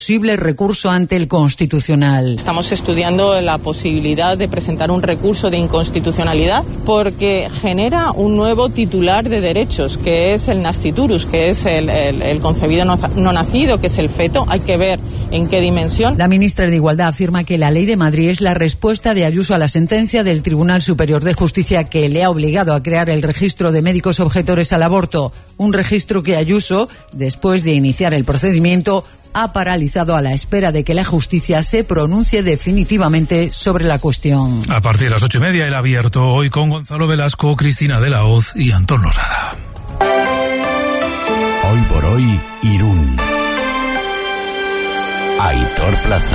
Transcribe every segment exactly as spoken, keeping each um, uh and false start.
posible recurso ante el Constitucional. Estamos estudiando la posibilidad de presentar un recurso de inconstitucionalidad porque genera un nuevo titular de derechos, que es el nasciturus, que es el, el, el concebido no, no nacido, que es el feto. Hay que ver en qué dimensión. La ministra de Igualdad afirma que la Ley de Madrid es la respuesta de Ayuso a la sentencia del Tribunal Superior de Justicia que le ha obligado a crear el registro de médicos objetores al aborto. Un registro que Ayuso, después de iniciar el procedimiento, ha paralizado a la espera de que la justicia se pronuncie definitivamente sobre la cuestión. A partir de las ocho y media, el abierto, hoy con Gonzalo Velasco, Cristina de la Hoz y Antón Losada. Hoy por hoy, Irún. Aitor Plaza.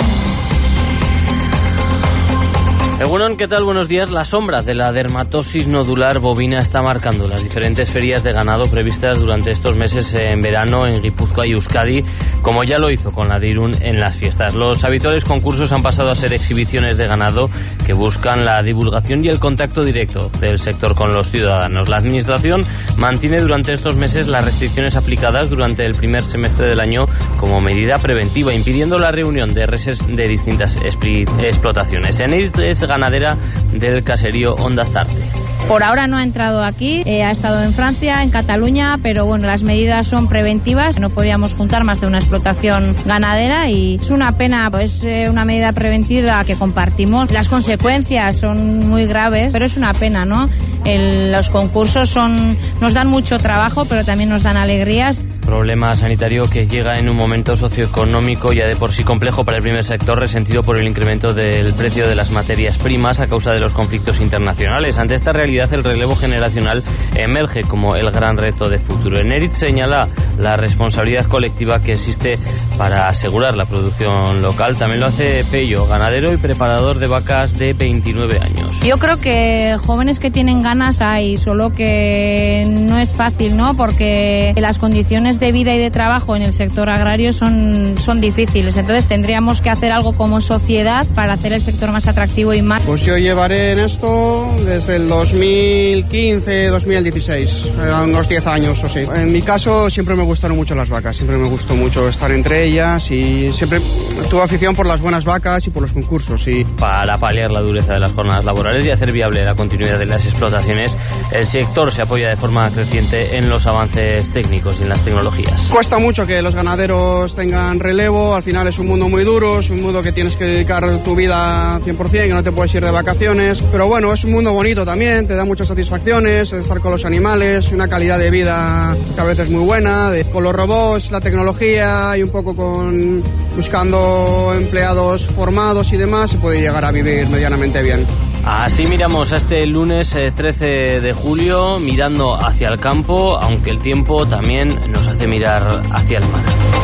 Egunon, ¿qué tal? Buenos días. La sombra de la dermatosis nodular bovina está marcando las diferentes ferias de ganado previstas durante estos meses en verano en Guipúzcoa y Euskadi, como ya lo hizo con la de Irún en las fiestas. Los habituales concursos han pasado a ser exhibiciones de ganado que buscan la divulgación y el contacto directo del sector con los ciudadanos. La Administración mantiene durante estos meses las restricciones aplicadas durante el primer semestre del año como medida preventiva, impidiendo la reunión de reses de distintas explotaciones. En es ganadera del caserío Ondazarte. Por ahora no ha entrado aquí, eh, ha estado en Francia, en Cataluña, pero bueno, las medidas son preventivas. No podíamos juntar más de una explotación ganadera y es una pena, pues eh, una medida preventiva que compartimos. Las consecuencias son muy graves, pero es una pena, ¿no? El, los concursos son, nos dan mucho trabajo, pero también nos dan alegrías. Problema sanitario que llega en un momento socioeconómico ya de por sí complejo para el primer sector, resentido por el incremento del precio de las materias primas a causa de los conflictos internacionales. Ante esta realidad, el relevo generacional emerge como el gran reto de futuro. Eneritz señala la responsabilidad colectiva que existe para asegurar la producción local. También lo hace Pello, ganadero y preparador de vacas de veintinueve años. Yo creo que jóvenes que tienen ganas hay, solo que no es fácil, ¿no? Porque las condiciones de vida y de trabajo en el sector agrario son, son difíciles. Entonces tendríamos que hacer algo como sociedad para hacer el sector más atractivo y más. Pues yo llevaré en esto desde el dos mil quince, dos mil dieciséis, unos diez años o sí. En mi caso siempre me gustaron mucho las vacas, siempre me gustó mucho estar entre ellas y siempre tuve afición por las buenas vacas y por los concursos. Y... Para paliar la dureza de las jornadas laborales y hacer viable la continuidad de las explotaciones, el sector se apoya de forma creciente en los avances técnicos y en las tecnologías. Cuesta mucho que los ganaderos tengan relevo, al final es un mundo muy duro, es un mundo que tienes que dedicar tu vida cien por ciento, que no te puedes ir de vacaciones, pero bueno, es un mundo bonito también, te da muchas satisfacciones, estar con los animales, una calidad de vida que a veces muy buena, de, con los robots, la tecnología y un poco con buscando empleados formados y demás, se puede llegar a vivir medianamente bien. Así miramos a este lunes eh, trece de julio, mirando hacia el campo, aunque el tiempo también nos hace mirar hacia el mar.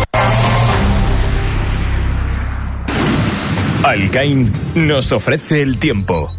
Alcain nos ofrece el tiempo.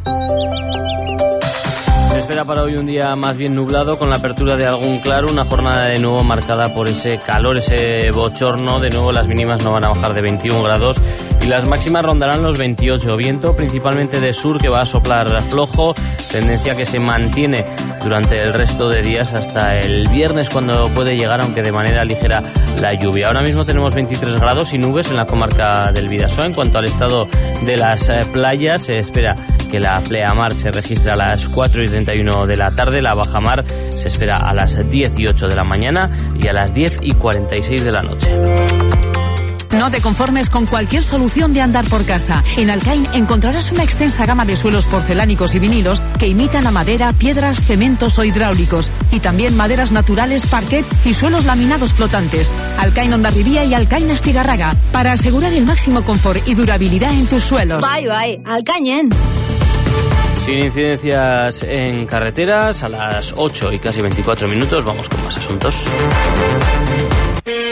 Se espera para hoy un día más bien nublado, con la apertura de algún claro, una jornada de nuevo marcada por ese calor, ese bochorno. De nuevo las mínimas no van a bajar de veintiún grados y las máximas rondarán los veintiocho. Viento principalmente de sur que va a soplar flojo, tendencia que se mantiene durante el resto de días hasta el viernes, cuando puede llegar, aunque de manera ligera, la lluvia. Ahora mismo tenemos veintitrés grados y nubes en la comarca del Bidasoa. En cuanto al estado de las playas, se espera que la pleamar se registra a las cuatro y treinta y uno de la tarde, la bajamar se espera a las diez y ocho de la mañana y a las diez y cuarenta y seis de la noche. No te conformes con cualquier solución de andar por casa. En Alcain encontrarás una extensa gama de suelos porcelánicos y vinilos que imitan a madera, piedras, cementos o hidráulicos. Y también maderas naturales, parquet y suelos laminados flotantes. Alcain Hondarribía y Alcain Astigarraga, para asegurar el máximo confort y durabilidad en tus suelos. Bye, bye. Alcañen. Sin incidencias en carreteras, a las ocho y casi veinticuatro minutos vamos con más asuntos.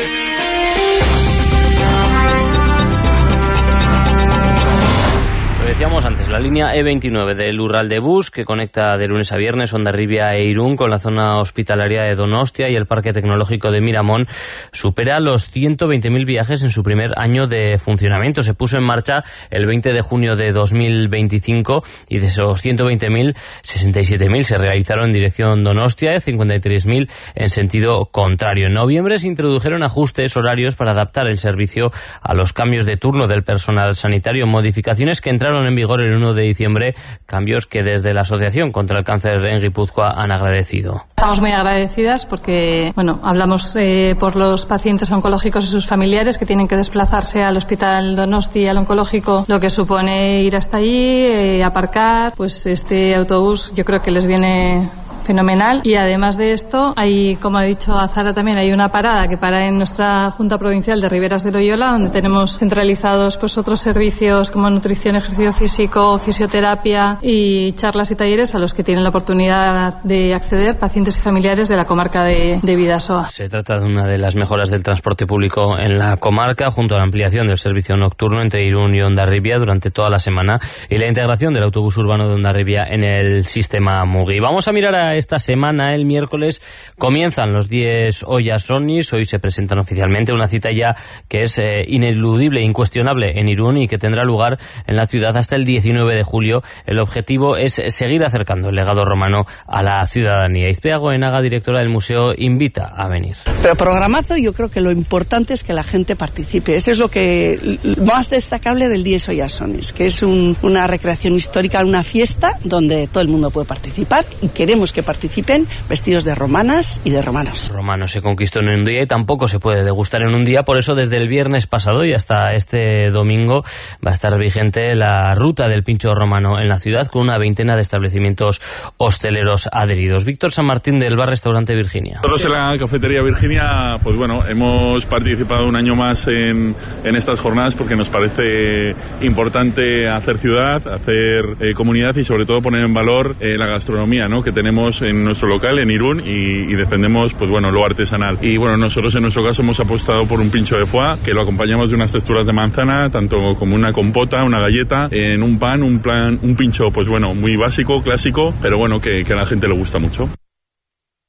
Lo decíamos antes, La línea E veintinueve del Lurraldebus, que conecta de lunes a viernes Hondarribia e Irún con la zona hospitalaria de Donostia y el Parque Tecnológico de Miramón, supera los ciento veinte mil viajes en su primer año de funcionamiento. Se puso en marcha el veinte de junio de dos mil veinticinco y de esos ciento veinte mil, sesenta y siete mil se realizaron en dirección Donostia y cincuenta y tres mil en sentido contrario. En noviembre se introdujeron ajustes horarios para adaptar el servicio a los cambios de turno del personal sanitario, modificaciones que entraron en vigor el uno de diciembre, cambios que desde la Asociación contra el Cáncer en Guipúzcoa han agradecido. Estamos muy agradecidas porque, bueno, hablamos eh, por los pacientes oncológicos y sus familiares que tienen que desplazarse al Hospital Donosti, al oncológico, lo que supone ir hasta allí, eh, aparcar, pues este autobús yo creo que les viene fenomenal. Y además de esto, hay, como ha dicho Azara también, hay una parada que para en nuestra Junta Provincial de Riberas de Loyola, donde tenemos centralizados pues otros servicios como nutrición, ejercicio físico, fisioterapia y charlas y talleres a los que tienen la oportunidad de acceder pacientes y familiares de la comarca de, de Bidasoa. Se trata de una de las mejoras del transporte público en la comarca, junto a la ampliación del servicio nocturno entre Irún y Hondarribia durante toda la semana y la integración del autobús urbano de Hondarribia en el sistema Mugi. Vamos a mirar a esta semana. El miércoles comienzan los diez Ollas Onnis. Hoy se presentan oficialmente, una cita ya que es eh, ineludible, incuestionable en Irún y que tendrá lugar en la ciudad hasta el diecinueve de julio. El objetivo es seguir acercando el legado romano a la ciudadanía. Izpea Goenaga, directora del museo, invita a venir. Pero programazo, yo creo que lo importante es que la gente participe. Eso es lo que más destacable del diez Ollas Onnis, que es un, una recreación histórica, una fiesta donde todo el mundo puede participar y queremos que participen vestidos de romanas y de romanos. Romano se conquistó en un día y tampoco se puede degustar en un día, por eso desde el viernes pasado y hasta este domingo va a estar vigente la ruta del pincho romano en la ciudad con una veintena de establecimientos hosteleros adheridos. Víctor San Martín del bar Restaurante Virginia. Nosotros en la cafetería Virginia, pues bueno, hemos participado un año más en, en estas jornadas porque nos parece importante hacer ciudad, hacer eh, comunidad y sobre todo poner en valor eh, la gastronomía, ¿no?, que tenemos en nuestro local en Irún y, y defendemos pues bueno lo artesanal. Y bueno, nosotros en nuestro caso hemos apostado por un pincho de foie que lo acompañamos de unas texturas de manzana, tanto como una compota, una galleta, en un pan, un plan, un pincho pues bueno muy básico, clásico, pero bueno que, que a la gente le gusta mucho.